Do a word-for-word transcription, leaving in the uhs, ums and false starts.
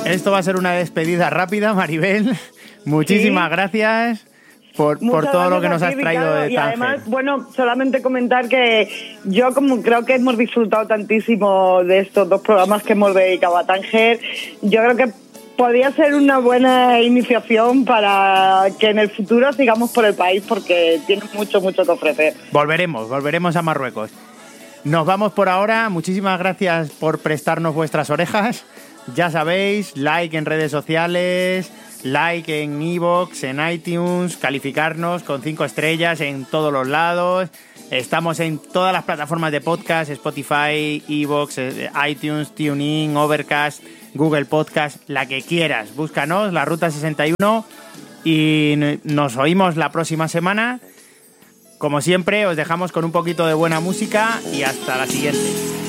Esto va a ser una despedida rápida, Maribel. Muchísimas sí. gracias por, por todo lo que nos has traído Ricardo, de Tánger. Y además, bueno, solamente comentar que yo como creo que hemos disfrutado tantísimo de estos dos programas que hemos dedicado a Tánger, yo creo que podría ser una buena iniciación para que en el futuro sigamos por el país porque tiene mucho, mucho que ofrecer. Volveremos, volveremos a Marruecos. Nos vamos por ahora. Muchísimas gracias por prestarnos vuestras orejas. Ya sabéis, like en redes sociales, like en iVoox, en iTunes, calificarnos con cinco estrellas en todos los lados. Estamos en todas las plataformas de podcast, Spotify, iVoox, iTunes, TuneIn, Overcast, Google Podcast, la que quieras. Búscanos, La Ruta sesenta y uno, y nos oímos la próxima semana. Como siempre, os dejamos con un poquito de buena música y hasta la siguiente.